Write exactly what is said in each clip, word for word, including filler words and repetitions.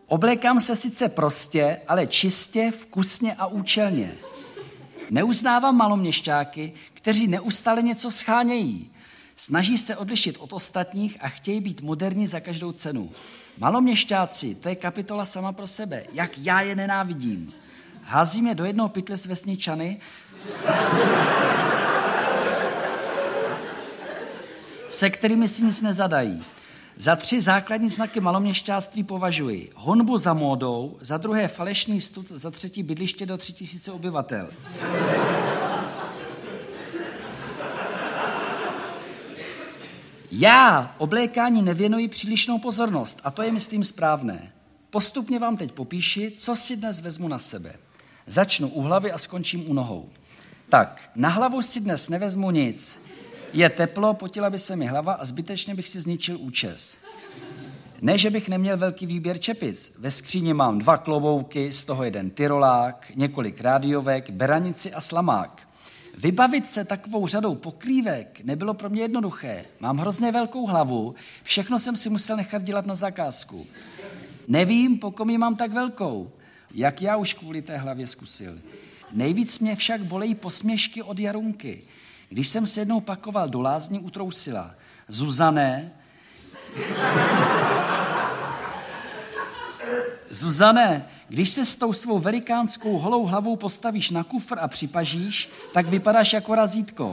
Oblékám se sice prostě, ale čistě, vkusně a účelně. Neuznávám maloměšťáky, kteří neustále něco schánějí. Snaží se odlišit od ostatních a chtějí být moderní za každou cenu. Maloměšťáci, to je kapitola sama pro sebe. Jak já je nenávidím. Házím je do jednoho pytle s vesničany, se kterými si nic nezadají. Za tři základní znaky maloměšťáctví považuji honbu za módou, za druhé falešný stud, za třetí bydliště do tři tisíce obyvatel. Já oblékání nevěnuji přílišnou pozornost a to je, myslím, správné. Postupně vám teď popíši, co si dnes vezmu na sebe. Začnu u hlavy a skončím u nohou. Tak, na hlavu si dnes nevezmu nic. Je teplo, potila by se mi hlava a zbytečně bych si zničil účes. Ne, že bych neměl velký výběr čepic. Ve skříni mám dva klobouky, z toho jeden tyrolák, několik rádiovek, beranici a slamák. Vybavit se takovou řadou pokrývek nebylo pro mě jednoduché. Mám hrozně velkou hlavu, všechno jsem si musel nechat dělat na zakázku. Nevím, po kom ji mám tak velkou, jak já už kvůli té hlavě zkusil. Nejvíc mě však bolejí posměšky od Jarunky. Když jsem se jednou pakoval do lázní, utrousila. Zuzané, Zuzané, když se s tou svou velikánskou holou hlavou postavíš na kufr a připažíš, tak vypadáš jako razítko.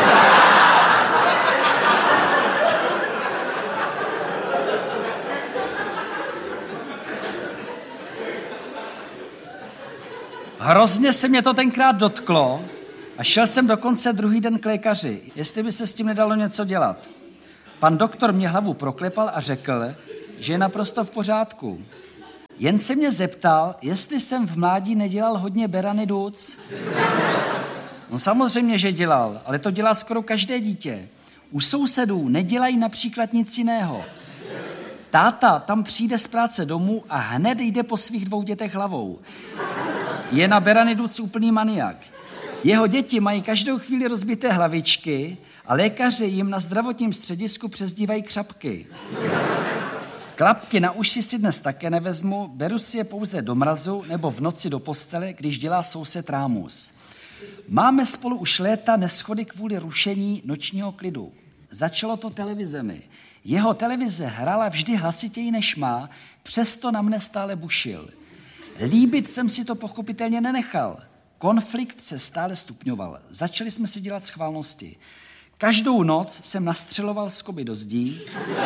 Hrozně se mě to tenkrát dotklo a šel jsem dokonce druhý den k lékaři, jestli by se s tím nedalo něco dělat. Pan doktor mě hlavu proklepal a řekl, že je naprosto v pořádku. Jen se mě zeptal, jestli jsem v mládí nedělal hodně berany duc. No samozřejmě, že dělal, ale to dělá skoro každé dítě. U sousedů nedělají například nic jiného. Táta tam přijde z práce domů a hned jde po svých dvou dětech hlavou. Je na berany duc úplný maniak. Jeho děti mají každou chvíli rozbité hlavičky a lékaři jim na zdravotním středisku přezdívají křapky. Klapky na uši si dnes také nevezmu, beru si je pouze do mrazu nebo v noci do postele, když dělá soused rámus. Máme spolu už léta neschody kvůli rušení nočního klidu. Začalo to televizemi. Jeho televize hrála vždy hlasitěji než má, přesto na mne stále bušil. Líbit jsem si to pochopitelně nenechal. Konflikt se stále stupňoval. Začali jsme si dělat schválnosti. Každou noc jsem nastřeloval skoby do zdí.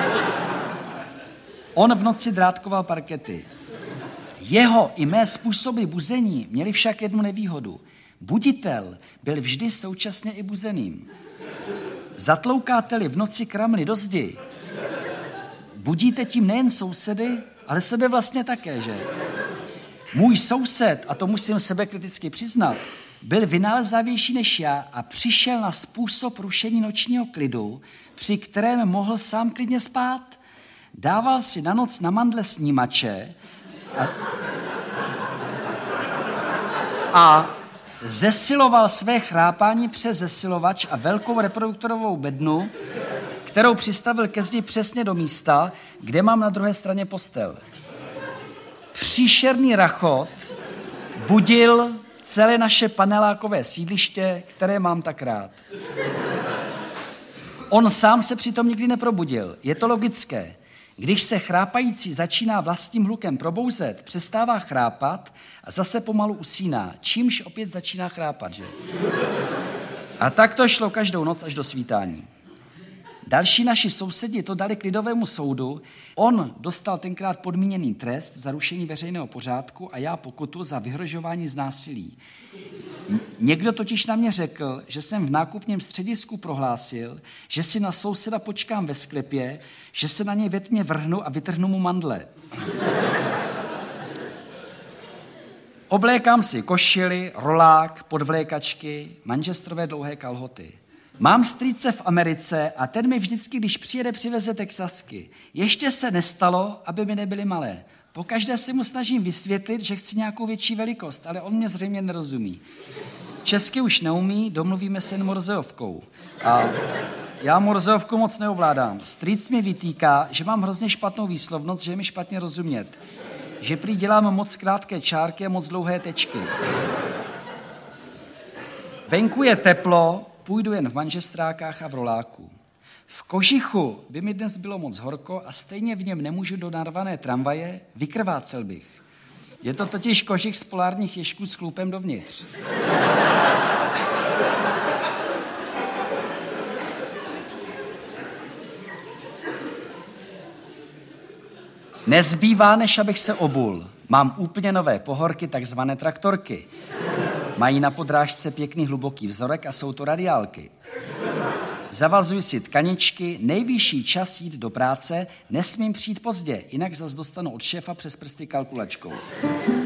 On v noci drátkoval parkety. Jeho i mé způsoby buzení měly však jednu nevýhodu. Buditel byl vždy současně i buzeným. Zatloukáte-li v noci kramli do zdi, budíte tím nejen sousedy, ale sebe vlastně také, že? Můj soused, a to musím sebekriticky přiznat, byl vynálezavější než já a přišel na způsob rušení nočního klidu, při kterém mohl sám klidně spát. Dával si na noc na mandle snímače a, a zesiloval své chrápání přes zesilovač a velkou reproduktorovou bednu, kterou přistavil ke zdi přesně do místa, kde mám na druhé straně postel. Příšerný rachot budil celé naše panelákové sídliště, které mám tak rád. On sám se přitom nikdy neprobudil. Je to logické. Když se chrápající začíná vlastním hlukem probouzet, přestává chrápat a zase pomalu usíná, čímž opět začíná chrápat, že? A tak to šlo každou noc až do svítání. Další naši sousedi to dali k lidovému soudu. On dostal tenkrát podmíněný trest za rušení veřejného pořádku a já pokutu za vyhrožování z násilí. Někdo totiž na mě řekl, že jsem v nákupním středisku prohlásil, že si na souseda počkám ve sklepě, že se na něj ve tmě vrhnu a vytrhnu mu mandle. Oblékám si košili, rolák, podvlékačky, manchesterové dlouhé kalhoty. Mám strýce v Americe a ten mi vždycky, když přijede, přiveze texasky. Ještě se nestalo, aby mi nebyly malé. Pokaždé se mu snažím vysvětlit, že chci nějakou větší velikost, ale on mě zřejmě nerozumí. Česky už neumí, domluvíme se jen morzeovkou. A já morzeovku moc neovládám. Strýc mi vytýká, že mám hrozně špatnou výslovnost, že je mi špatně rozumět. že prý dělám moc krátké čárky a moc dlouhé tečky. Venku je teplo, půjdu jen v manžestrákách a v roláku. V kožichu by mi dnes bylo moc horko a stejně v něm nemůžu do narvané tramvaje, vykrvácel bych. Je to totiž kožich z polárních ježků s chlupem dovnitř. Nezbývá, než abych se obul. Mám úplně nové pohorky, takzvané traktorky. Mají na podrážce pěkný hluboký vzorek a jsou to radiálky. Zavazuji si tkaničky, nejvyšší čas jít do práce, nesmím přijít pozdě, jinak zas dostanu od šéfa přes prsty kalkulačkou.